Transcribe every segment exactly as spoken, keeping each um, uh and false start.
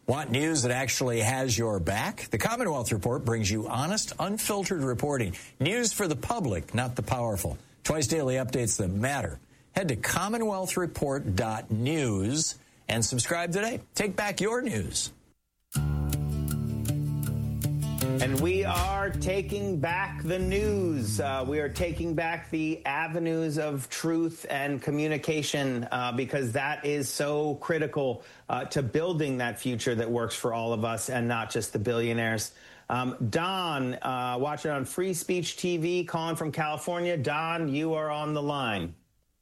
Want news that actually has your back? The Commonwealth Report brings you honest, unfiltered reporting. News for the public, not the powerful. Twice daily updates that matter. Head to commonwealth report dot news and subscribe today. Take back your news. And we are taking back the news. Uh, we are taking back the avenues of truth and communication uh, because that is so critical uh, to building that future that works for all of us and not just the billionaires. Um, Don, uh, watching on Free Speech T V, calling from California. Don, you are on the line.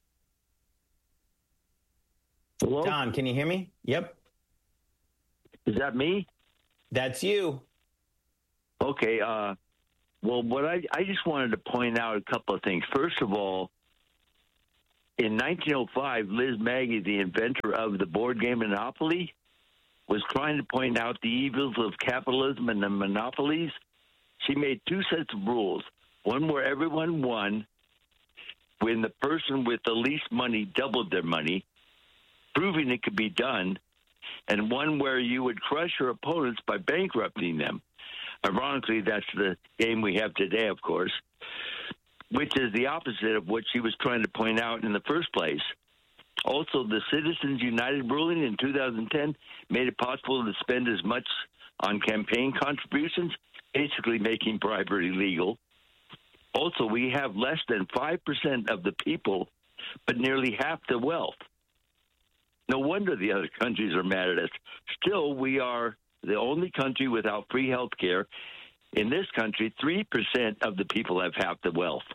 Hello? Don, can you hear me? Yep. Is that me? That's you. Okay. Uh, well, what I, I just wanted to point out a couple of things. First of all, in nineteen oh five, Liz Maggie, the inventor of the board game Monopoly, was trying to point out the evils of capitalism and the monopolies. She made two sets of rules. One where everyone won when the person with the least money doubled their money, proving it could be done, and one where you would crush your opponents by bankrupting them. Ironically, that's the game we have today, of course, which is the opposite of what she was trying to point out in the first place. Also, the Citizens United ruling in two thousand ten made it possible to spend as much on campaign contributions, basically making bribery legal. Also, we have less than five percent of the people, but nearly half the wealth. No wonder the other countries are mad at us. Still, we are the only country without free health care. In this country, three percent of the people have half the wealth.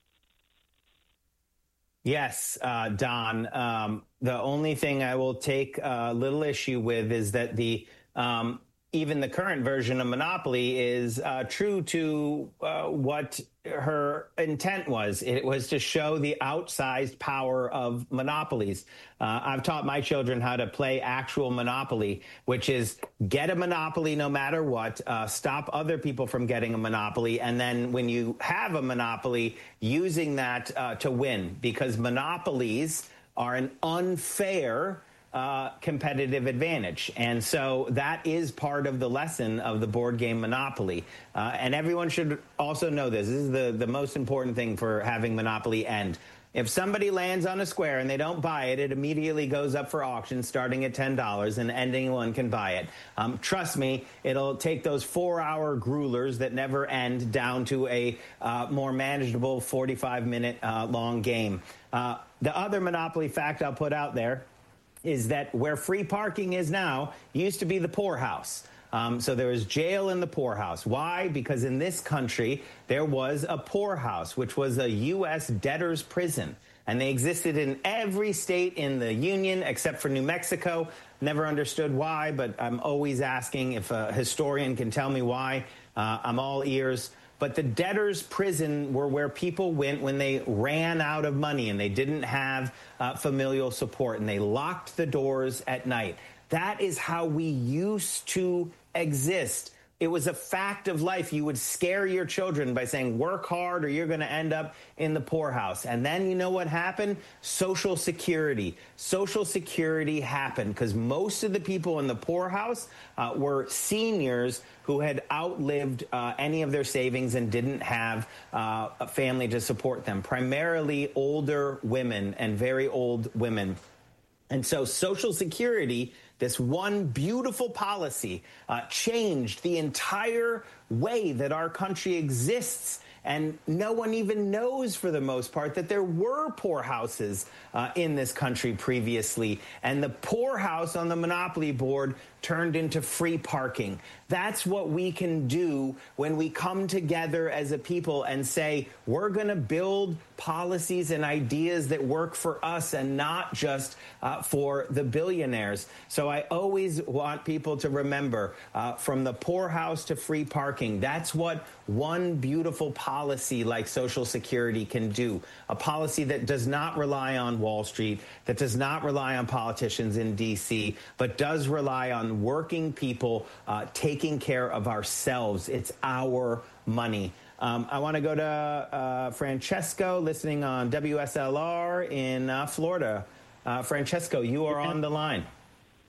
Yes, uh, Don. Um, the only thing I will take a little issue with is that the um, even the current version of Monopoly is uh, true to uh, what her intent was. It was to show the outsized power of monopolies. Uh, I've taught my children how to play actual Monopoly, which is get a Monopoly no matter what, uh, stop other people from getting a Monopoly, and then when you have a Monopoly, using that uh, to win, because monopolies are an unfair Uh, competitive advantage. And so that is part of the lesson of the board game Monopoly. Uh, and everyone should also know this. This is the, the most important thing for having Monopoly end. If somebody lands on a square and they don't buy it, it immediately goes up for auction starting at ten dollars and anyone can buy it. Um, trust me, it'll take those four-hour gruelers that never end down to a uh, more manageable forty-five minute uh, long game. Uh, the other Monopoly fact I'll put out there is that where free parking is now used to be the poorhouse. Um, so there was jail in the poorhouse. Why? Because in this country, there was a poorhouse, which was a U S debtor's prison. And they existed in every state in the Union except for New Mexico. Never understood why, but I'm always asking if a historian can tell me why. Uh, I'm all ears. But the debtor's prison were where people went when they ran out of money and they didn't have uh, familial support, and they locked the doors at night. That is how we used to exist. It was a fact of life. You would scare your children by saying, work hard or you're going to end up in the poorhouse. And then you know what happened? Social Security. Social Security happened because most of the people in the poorhouse uh, were seniors who had outlived uh, any of their savings and didn't have uh, a family to support them, primarily older women and very old women. And so Social Security, this one beautiful policy, uh, changed the entire way that our country exists. And no one even knows, for the most part, that there were poorhouses uh, in this country previously. And the poorhouse on the Monopoly board turned into free parking. That's what we can do when we come together as a people and say, we're going to build policies and ideas that work for us and not just uh, for the billionaires. So I always want people to remember, uh, from the poorhouse to free parking, that's what one beautiful policy like Social Security can do. A policy that does not rely on Wall Street, that does not rely on politicians in D C, but does rely on working people uh, taking care of ourselves. It's our money. Um, I want to go to uh, Francesco, listening on W S L R in uh, Florida. Uh, Francesco, you are on the line.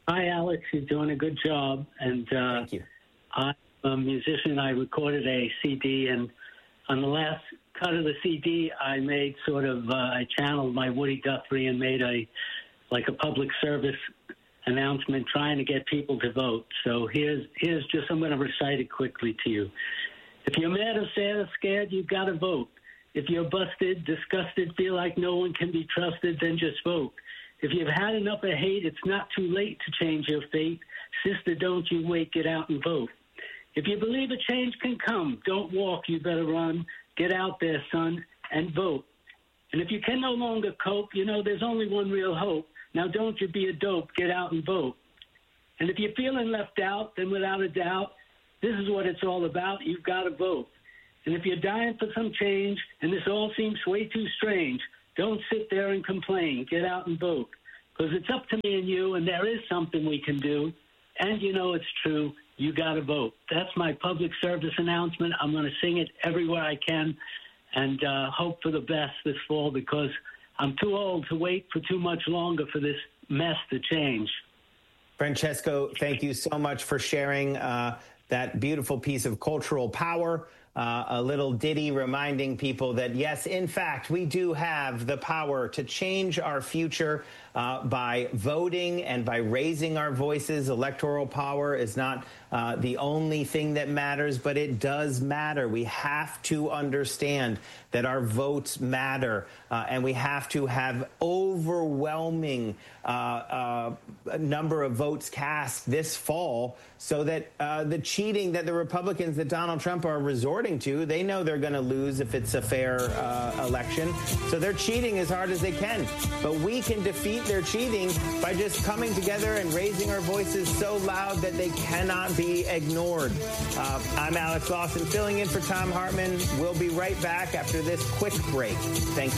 Hi, Alex. You're doing a good job. And uh, Thank you. I'm a musician. I recorded a C D, and on the last cut of the C D, I made sort of, uh, I channeled my Woody Guthrie and made a, like a public service announcement trying to get people to vote. So here's, here's just, I'm going to recite it quickly to you. If you're mad or sad or scared, you've got to vote. If you're busted, disgusted, feel like no one can be trusted, then just vote. If you've had enough of hate, it's not too late to change your fate. Sister, don't you wait, get out and vote. If you believe a change can come, don't walk, you better run. Get out there, son, and vote. And if you can no longer cope, you know there's only one real hope. Now don't you be a dope, get out and vote. And if you're feeling left out, then without a doubt, this is what it's all about. You've got to vote. And if you're dying for some change, and this all seems way too strange, don't sit there and complain. Get out and vote. Because it's up to me and you, and there is something we can do. And you know it's true. You got to vote. That's my public service announcement. I'm going to sing it everywhere I can and uh, hope for the best this fall, because I'm too old to wait for too much longer for this mess to change. Francesco, thank you so much for sharing uh, that beautiful piece of cultural power. Uh, a little ditty reminding people that, yes, in fact, we do have the power to change our future uh, by voting and by raising our voices. Electoral power is not uh, the only thing that matters, but it does matter. We have to understand that our votes matter, uh, and we have to have overwhelming uh, uh, number of votes cast this fall so that uh, the cheating that the Republicans, that Donald Trump are resorting to, they know they're going to lose if it's a fair uh, election. So they're cheating as hard as they can. But we can defeat their cheating by just coming together and raising our voices so loud that they cannot be ignored. Uh, I'm Alex Lawson, filling in for Thom Hartmann. We'll be right back after this quick break. Thank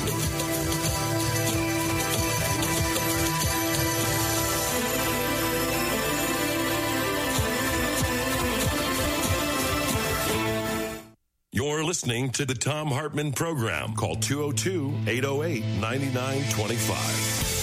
you. You're listening to the Thom Hartmann Program. Call two oh two, eight oh eight, nine nine two five.